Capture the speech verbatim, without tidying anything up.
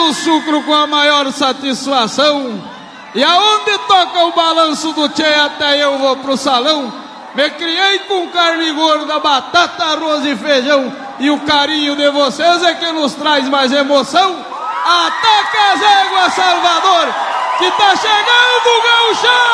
o sucro com a maior satisfação. E aonde toca o balanço do tchê, até eu vou pro salão. Me criei com carne gorda, batata, arroz e feijão. E o carinho de vocês é que nos traz mais emoção. Ataca as éguas, Salvador, que tá chegando o gauchão!